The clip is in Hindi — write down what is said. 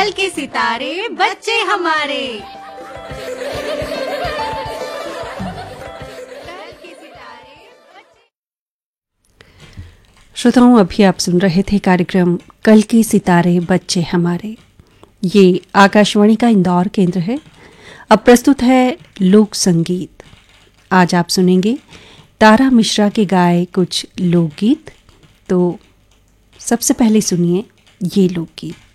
कल के सितारे बच्चे हमारे। श्रोताओं, अभी आप सुन रहे थे कार्यक्रम कल के सितारे बच्चे हमारे। ये आकाशवाणी का इंदौर केंद्र है। अब प्रस्तुत है लोक संगीत। आज आप सुनेंगे तारा मिश्रा के गाए कुछ लोकगीत। तो सबसे पहले सुनिए ये लोकगीत।